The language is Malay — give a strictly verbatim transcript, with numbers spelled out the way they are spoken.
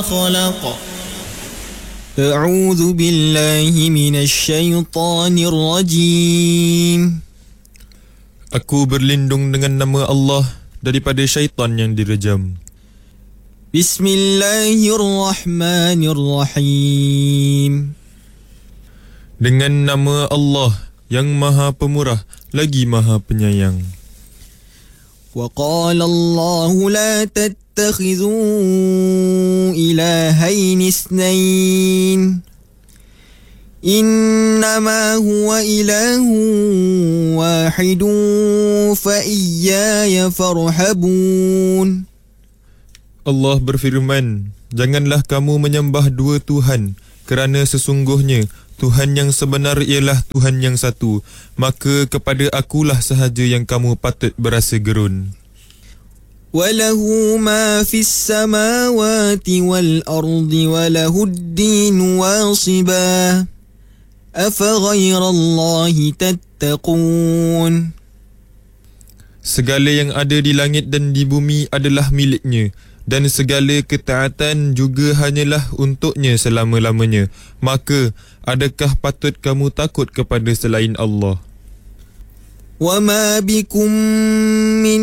خلق أعوذ بالله من الشيطان الرجيم Aku berlindung dengan nama Allah daripada syaitan yang direjam. Bismillahirrahmanirrahim. Dengan nama Allah yang Maha Pemurah lagi Maha Penyayang. وقال الله لا تتخذوا إلهين اثنين إنما هو إله واحد فإياي فارهبون. Allah berfirman, janganlah kamu menyembah dua Tuhan, kerana sesungguhnya Tuhan yang sebenar ialah Tuhan yang satu, maka kepada akulah sahaja yang kamu patut berasa gerun. وَلَهُ مَا فِي السَّمَاوَاتِ وَالْأَرْضِ وَلَهُ الدِّينُ وَاصِبًا أَفَغَيْرَ اللَّهِ تَتَّقُونَ. Segala yang ada di langit dan di bumi adalah miliknya, dan segala ketaatan juga hanyalah untuknya selama-lamanya. Maka, adakah patut kamu takut kepada selain Allah? وَمَا بِكُم مِّن